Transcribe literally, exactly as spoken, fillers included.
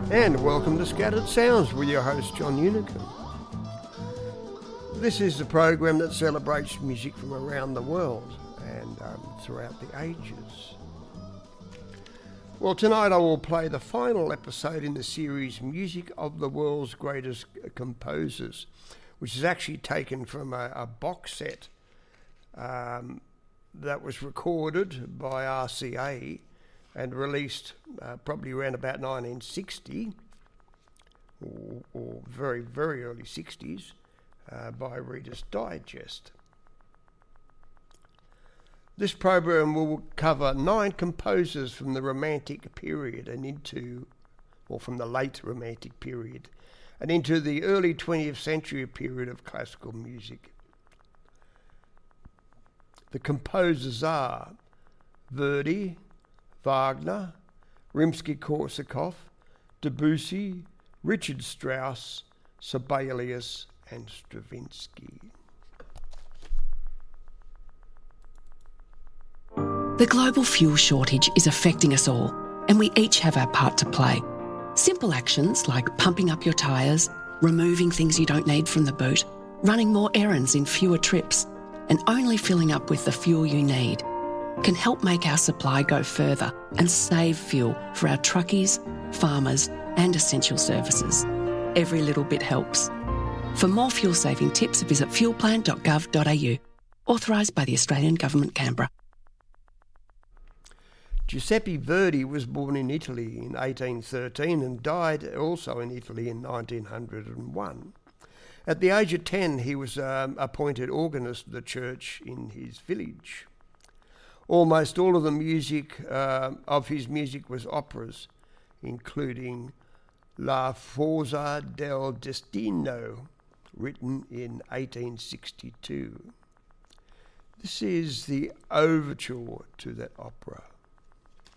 And welcome to Scattered Sounds with your host John Unican. This is the program that celebrates music from around the world and um, throughout the ages. Well, tonight I will play the final episode in the series Music of the World's Greatest Composers, which is actually taken from a, a box set um, that was recorded by R C A and released uh, probably around about nineteen sixty or, or very, very early sixties uh, by Reader's Digest. This program will cover nine composers from the Romantic period and into, or from the late Romantic period, and into the early twentieth century period of classical music. The composers are Verdi, Wagner, Rimsky-Korsakov, Debussy, Richard Strauss, Sibelius, and Stravinsky. The global fuel shortage is affecting us all, and we each have our part to play. Simple actions like pumping up your tyres, removing things you don't need from the boot, running more errands in fewer trips, and only filling up with the fuel you need can help make our supply go further and save fuel for our truckies, farmers, and essential services. Every little bit helps. For more fuel-saving tips, visit fuel plan dot gov dot a u. Authorised by the Australian Government, Canberra. Giuseppe Verdi was born in Italy in eighteen thirteen and died also in Italy in nineteen oh one. At the age of ten, he was um, appointed organist of the church in his village. Almost all of the music uh, of his music was operas, including La Forza del Destino, written in eighteen sixty-two. This is the overture to that opera.